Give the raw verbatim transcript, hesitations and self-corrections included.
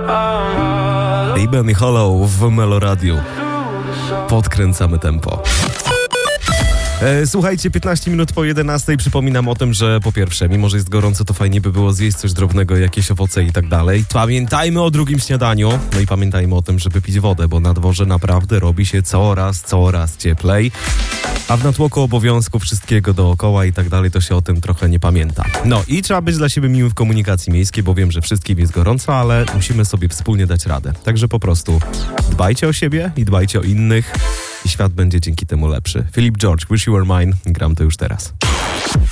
Iben i Hollow w Meloradiu. Podkręcamy tempo. E, słuchajcie, piętnaście minut po jedenastej. Przypominam o tym, że po pierwsze, mimo że jest gorąco, to fajnie by było zjeść coś drobnego, jakieś owoce i tak dalej. Pamiętajmy o drugim śniadaniu. No i pamiętajmy o tym, żeby pić wodę, bo na dworze naprawdę robi się coraz, coraz cieplej. A w natłoku obowiązków, wszystkiego dookoła i tak dalej, to się o tym trochę nie pamięta. No i trzeba być dla siebie miłym w komunikacji miejskiej, bo wiem, że wszystkim jest gorąco, ale musimy sobie wspólnie dać radę. Także po prostu dbajcie o siebie i dbajcie o innych i świat będzie dzięki temu lepszy. Philip George, Wish You Were Mine. Gram to już teraz.